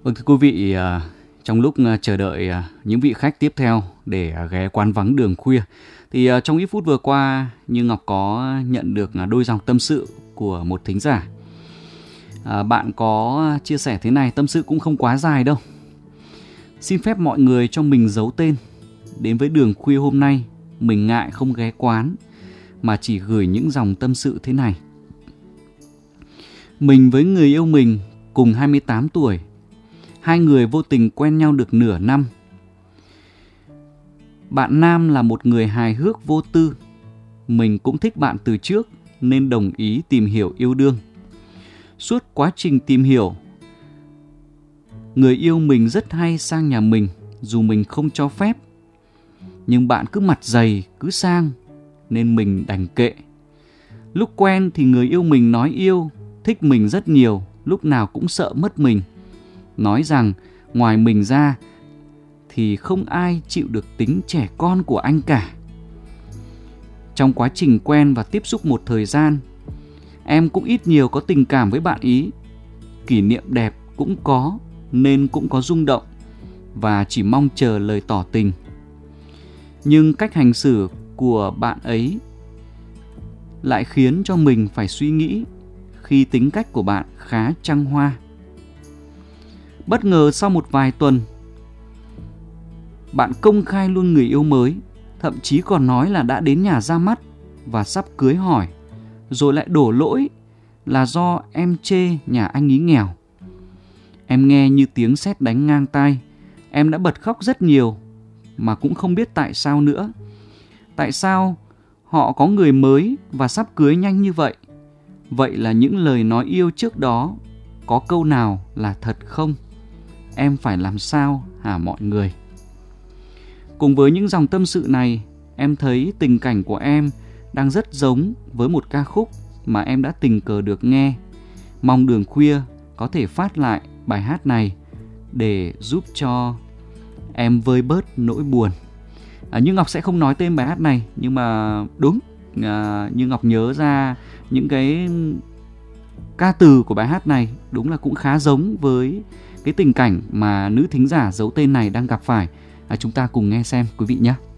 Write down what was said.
Vâng, thưa quý vị, trong lúc chờ đợi những vị khách tiếp theo để ghé quán vắng đường khuya, thì trong ít phút vừa qua, Như Ngọc có nhận được đôi dòng tâm sự của một thính giả. Bạn có chia sẻ thế này, tâm sự cũng không quá dài đâu. Xin phép mọi người cho mình giấu tên. Đến với đường khuya hôm nay, mình ngại không ghé quán, mà chỉ gửi những dòng tâm sự thế này. Mình với người yêu mình cùng 28 tuổi. Hai người vô tình quen nhau được nửa năm. Bạn nam là một người hài hước vô tư. Mình cũng thích bạn từ trước nên đồng ý tìm hiểu yêu đương. Suốt quá trình tìm hiểu, người yêu mình rất hay sang nhà mình dù mình không cho phép. Nhưng bạn cứ mặt dày, cứ sang nên mình đành kệ. Lúc quen thì người yêu mình nói yêu, thích mình rất nhiều, lúc nào cũng sợ mất mình. Nói rằng ngoài mình ra thì không ai chịu được tính trẻ con của anh cả. Trong quá trình quen và tiếp xúc một thời gian, em cũng ít nhiều có tình cảm với bạn ý. Kỷ niệm đẹp cũng có nên cũng có rung động và chỉ mong chờ lời tỏ tình. Nhưng cách hành xử của bạn ấy lại khiến cho mình phải suy nghĩ khi tính cách của bạn khá trăng hoa. Bất ngờ sau một vài tuần, bạn công khai luôn người yêu mới, thậm chí còn nói là đã đến nhà ra mắt và sắp cưới hỏi, rồi lại đổ lỗi là do em chê nhà anh ý nghèo. Em nghe như tiếng sét đánh ngang tai, em đã bật khóc rất nhiều mà cũng không biết tại sao nữa. Tại sao họ có người mới và sắp cưới nhanh như vậy? Vậy là những lời nói yêu trước đó có câu nào là thật không? Em phải làm sao hả mọi người? Cùng với những dòng tâm sự này, em thấy tình cảnh của em đang rất giống với một ca khúc mà em đã tình cờ được nghe. Mong đường khuya có thể phát lại bài hát này để giúp cho em vơi bớt nỗi buồn. Như Ngọc sẽ không nói tên bài hát này, nhưng mà đúng, Như Ngọc nhớ ra những cái ca từ của bài hát này đúng là cũng khá giống với cái tình cảnh mà nữ thính giả giấu tên này đang gặp phải. Chúng ta cùng nghe xem quý vị nhé.